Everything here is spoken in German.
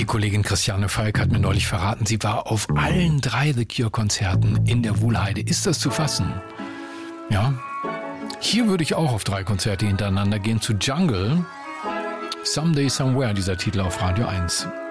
Die Kollegin Christiane Falk hat mir neulich verraten, sie war auf allen 3 The Cure-Konzerten in der Wuhlheide. Ist das zu fassen? Ja. Hier würde ich auch auf 3 Konzerte hintereinander gehen. Zu Jungle, Someday Somewhere, dieser Titel auf Radio 1.